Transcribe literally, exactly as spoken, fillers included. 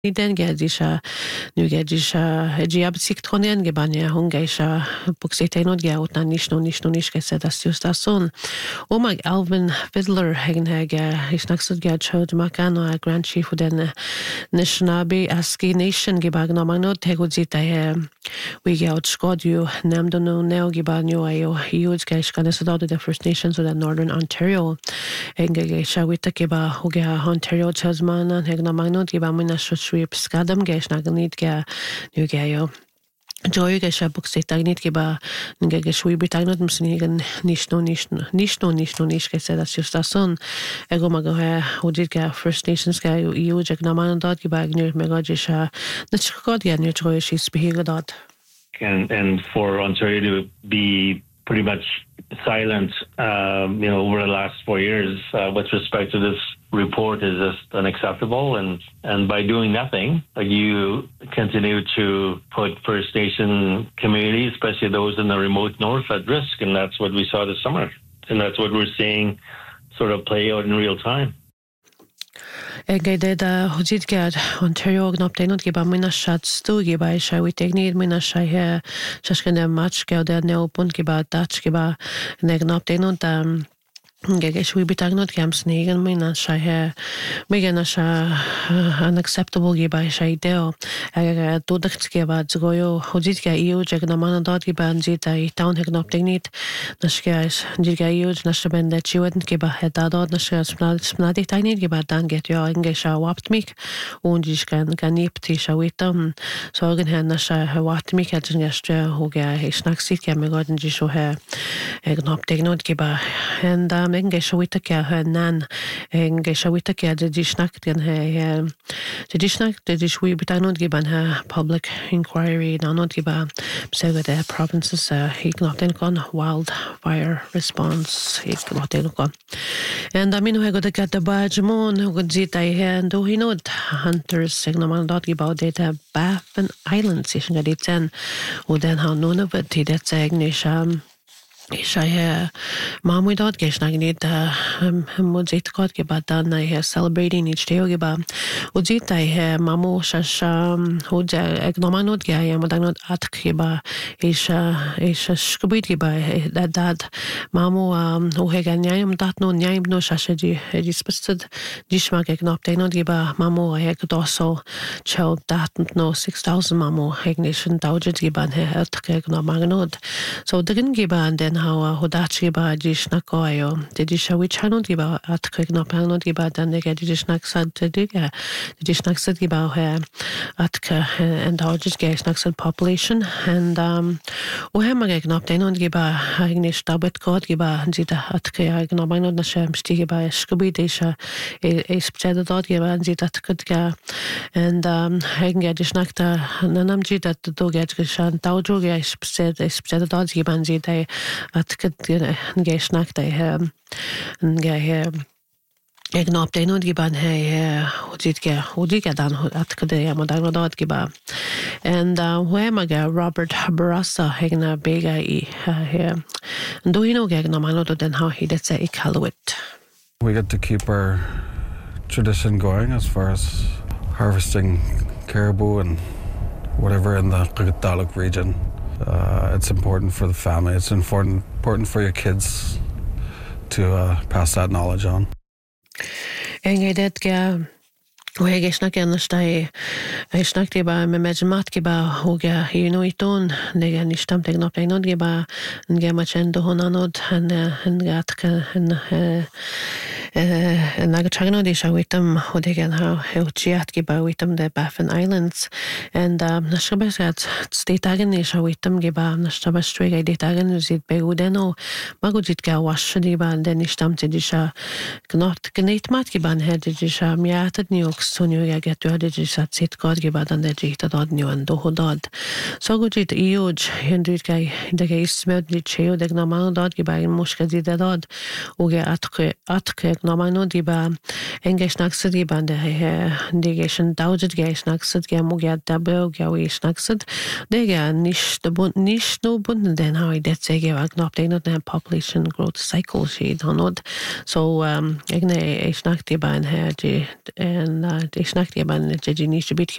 Den gedisha nu gedisha jiab siktronen gebanya hungaisha buxetenod gautna nishno nishno nishkese das justason omag Alvin Fiddler hagenhaga isnaksud gad chod makano a grand chief den Nishnabi aski nation gebagno magno teguzita he we gaut skodu namdono neo gebanyo ayo huge gaish kanesadod the First Nations of the Northern Ontario engage shawita keba huga Ontario chazmana hegno magno gebamina sweep skadam gesh naganit ga nu gayo joy gesh buxet tagnit geba nge gesh we bitagnot msnigen nishno nishno nishno nishno nish gese das justason ego mago ha udit ga First Nations ga eu jeg naman dot geba gnur mega jesha nachkod ga nu joy shi spihigadot and and for Ontario to be pretty much silent um, you know over the last four years uh, with respect to this report is just unacceptable, and and by doing nothing you continue to put First Nation communities, especially those in the remote north, at risk, and that's what we saw this summer, and that's what we're seeing sort of play out in real time. Egede da hojit gad Ontario gnoptenot geba mina shat stu geba sha we technique mina sha he shashkene match gad ne punt geba touch geba ne gnoptenot um Gegesh we bitagnot camps negen mina sha he megena sha unacceptable geba sha ideo aga dodakt geba zgoyo hojit ga eu jagna mana dot geba nzita I town hegnop technique nashgas diga eu nashabende chiwet geba heda dot nashgas snadi tiny geba dan get yo engesha wapt mik und ich kan kan nipti sha witam so gen hen nasha wapt mik hat gestre hoga he snacksit gem garden ji so he hegnop technique geba and Enge shawita kya ha nan enge shawita kya de dishnak den ha de dishnak de dishwi bitanot giban ha public inquiry nanot giba so the provinces he knoten kon wildfire response he knoten kon and I mean we got the bajmon who got zita he and he know hunters signaman dot about data Baffin Island station that it's in and then how none of it that ignition Isha he mamu dot gesh nagnit mujit kot ke badan he celebrating each day geba ujita he mamu shasha hoja egnomanot ge ya modanot at geba isha isha skubit geba that that mamu ho he ganyam dat no nyam no shasha ji ji spested dishmak egnoptenot geba mamu he doso child dat no six thousand mamu ignition daujet geba he at egnomagnot so drin geba and then how hodachi ba dishnak koyo didisha which hanot giba at kregno panot giba dan nege didishnak sad diga didishnak sad giba he at and dodges gesnak sad population and um o hemage gnop denot giba ignish tabet kod giba zita at kaya gnobanot na shem stige ba skubi desha is psed dot giba zita tkga and um henge dishnak ta nanam zita do get geshan taujo ge is psed is psed dot giba zita at gesh nakta he nge he egnop denot giban he hojit ge hojit ge dan at kade modan dot giba and wemaga Robert Barassa hegna bega I he do you know ge gnomanot den how he that say ikalwit we get to keep our tradition going as far as harvesting caribou and whatever in the Qikiqtaaluk region. Uh, it's important for the family. It's important important for your kids to uh, pass that knowledge on. Engedet ga we gesnak enastai I snakte ba me majmat ke ba hoga hinuiton nega nishtam tegnop tenot ge ba nge machendo honanod han han gat han and I got chagno de shawitam hodegen how helchiat ge ba witam the Baffin Islands and um nashabasat state agen de shawitam ge ba nashabastrig de tagen uzit be udeno magujit ga wash de ba den nishtam te disha gnot gnit mat ge ban had de disha miatat new Sonio ya get to the sat sit god ge ba dan de jita dod new and do hodad so gujit ioj hendrit kai de ge smed de cheo de gnaman dod ge ba mushka de dod uge atke atke no man no di ba engesh naksad di bande he digation daudget gesh naksad ge mo ge dabel ge wish naksad de ge nish de bun nish no bun den how det say ge wag not not the population growth cycle she donod so um egne e snack di ban he di en de snack di ban je nish bit